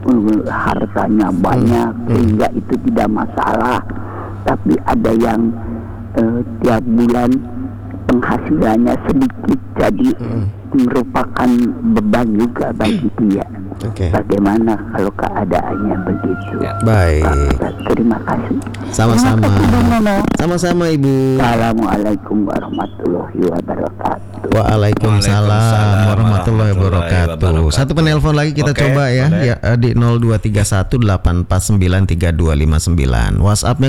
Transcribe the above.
hartanya banyak sehingga itu tidak masalah, tapi ada yang tiap bulan penghasilannya sedikit, jadi merupakan beban juga bagi dia. Bagaimana kalau keadaannya begitu? Baik. Pak, terima kasih. Sama-sama. Sama-sama Ibu. Assalamualaikum warahmatullahi wabarakatuh. Waalaikumsalam warahmatullahi wabarakatuh. Satu penelpon lagi kita coba ya, di 0231 849 3259. WhatsApp-nya